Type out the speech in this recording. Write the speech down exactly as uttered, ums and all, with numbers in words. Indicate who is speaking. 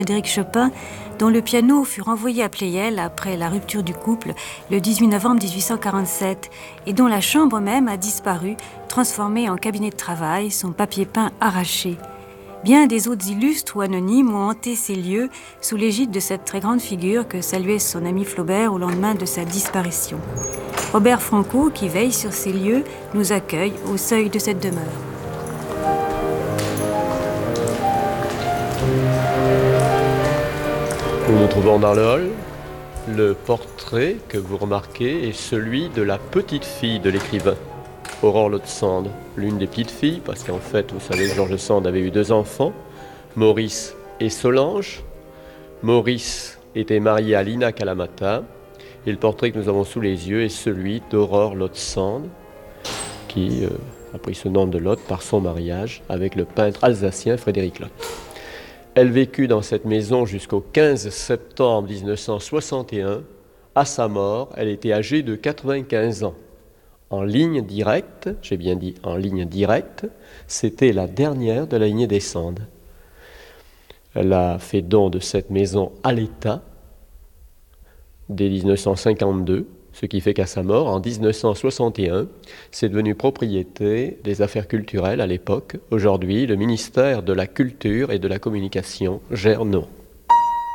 Speaker 1: Frédéric Chopin, dont le piano fut renvoyé à Pleyel après la rupture du couple le dix-huit novembre mille huit cent quarante-sept et dont la chambre même a disparu, transformée en cabinet de travail, son papier peint arraché. Bien des autres illustres ou anonymes ont hanté ces lieux sous l'égide de cette très grande figure que saluait son ami Flaubert au lendemain de sa disparition. Robert Franco, qui veille sur ces lieux, nous accueille au seuil de cette demeure.
Speaker 2: Nous nous trouvons dans le hall. Le portrait que vous remarquez est celui de la petite fille de l'écrivain, Aurore Lotz Sand, l'une des petites filles, parce qu'en fait, vous savez que George Sand avait eu deux enfants, Maurice et Solange. Maurice était marié à Lina Kalamata, et le portrait que nous avons sous les yeux est celui d'Aurore Lotz Sand, qui euh, a pris ce nom de Lot par son mariage avec le peintre alsacien Frédéric Lot. Elle vécut dans cette maison jusqu'au quinze septembre mille neuf cent soixante et un. À sa mort, elle était âgée de quatre-vingt-quinze ans. En ligne directe, j'ai bien dit en ligne directe, c'était la dernière de la lignée des Sand. Elle a fait don de cette maison à l'État dès mille neuf cent cinquante-deux, ce qui fait qu'à sa mort, en mille neuf cent soixante et un, c'est devenu propriété des affaires culturelles à l'époque. Aujourd'hui, le ministère de la Culture et de la Communication gère non.